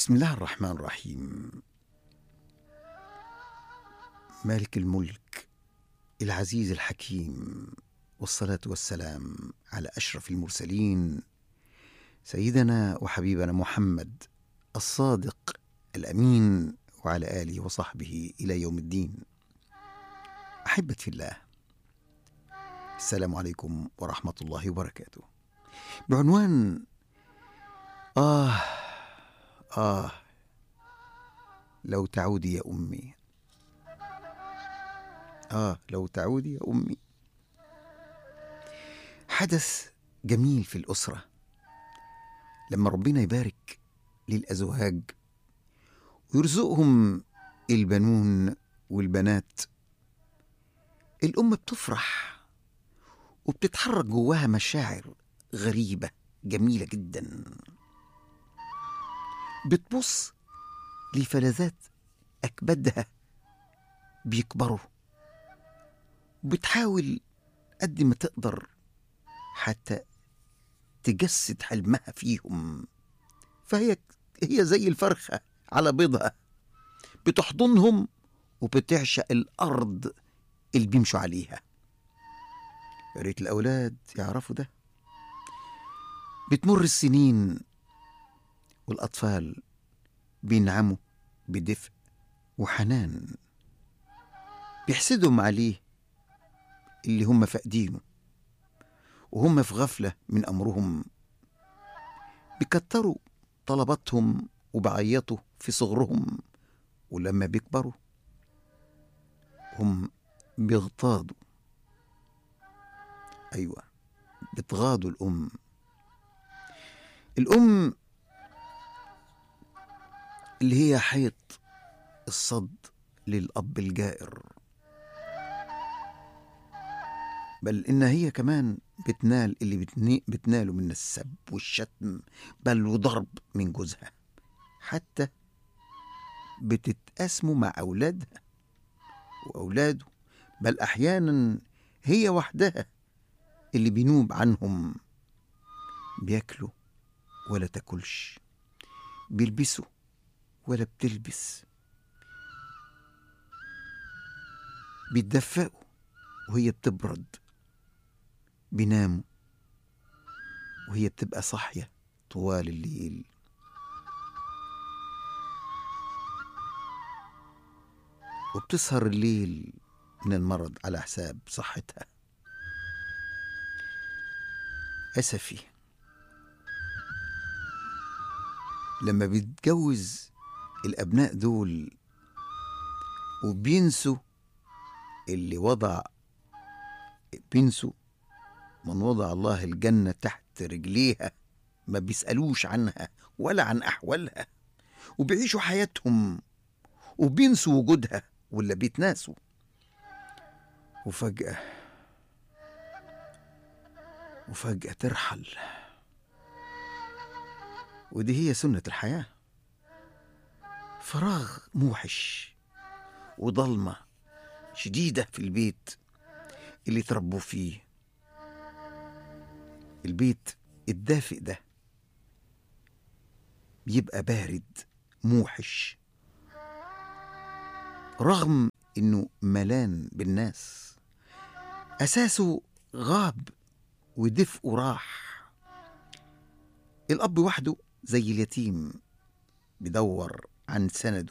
بسم الله الرحمن الرحيم. مالك الملك العزيز الحكيم، والصلاة والسلام على أشرف المرسلين سيدنا وحبيبنا محمد الصادق الأمين، وعلى آله وصحبه إلى يوم الدين. أحبتي في الله، السلام عليكم ورحمة الله وبركاته. بعنوان لو تعودي يا أمي. لو تعودي يا أمي. حدث جميل في الأسرة لما ربنا يبارك للأزواج ويرزقهم البنون والبنات. الأم بتفرح وبتتحرك جواها مشاعر غريبة جميلة جدا. بتبص لفلذات أكبادها بيكبروا، بتحاول قد ما تقدر حتى تجسد حلمها فيهم. فهي زي الفرخة على بيضها، بتحضنهم وبتعشق الأرض اللي بيمشوا عليها. يا ريت الأولاد يعرفوا ده. بتمر السنين والأطفال بينعموا بدفء وحنان، بيحسدهم عليه اللي هم فاقدينه وهم في غفلة من أمرهم. بيكتروا طلباتهم وبعيطوا في صغرهم، ولما بيكبروا هم بيغتاظوا. أيوة، بتغاضوا الأم اللي هي حيط الصد للأب الجائر، بل إن هي كمان بتنال اللي بتناله من السب والشتم، بل وضرب من جوزها. حتى بتتقاسموا مع أولادها وأولاده، بل أحيانا هي وحدها اللي بينوب عنهم. بياكلوا ولا تاكلش، بيلبسوا ولا بتلبس، بيتدفقوا وهي بتبرد، بيناموا وهي بتبقى صاحية طوال الليل. وبتسهر الليل من المرض على حساب صحتها. أسفي لما بيتجوز الأبناء دول وبينسوا بينسوا من وضع الله الجنة تحت رجليها. ما بيسألوش عنها ولا عن أحوالها، وبيعيشوا حياتهم وبينسوا وجودها ولا بيتناسوا. وفجأة ترحل. ودي هي سنة الحياة. فراغ موحش وضلمة شديدة في البيت اللي تربوا فيه. البيت الدافئ ده بيبقى بارد موحش، رغم انه ملان بالناس. اساسه غاب ودفئه راح. الاب وحده زي اليتيم بدور عن سنده،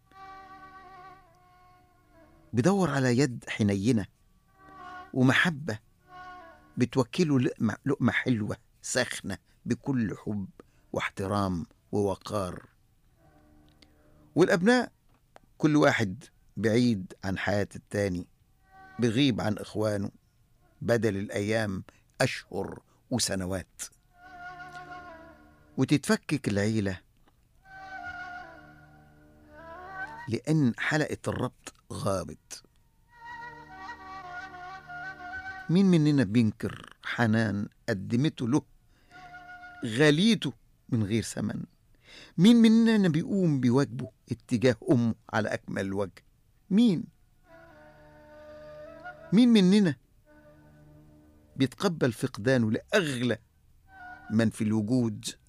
بدور على يد حنينة ومحبة بتوكله لقمة حلوة ساخنة بكل حب واحترام ووقار. والأبناء كل واحد بعيد عن حياة التاني، بغيب عن إخوانه، بدل الأيام أشهر وسنوات. وتتفكك العيلة لأن حلقة الربط غابت. مين مننا بينكر حنان قدمته له غاليته من غير ثمن؟ مين مننا بيقوم بواجبه اتجاه أمه على أكمل وجه؟ مين مننا بيتقبل فقدانه لأغلى من في الوجود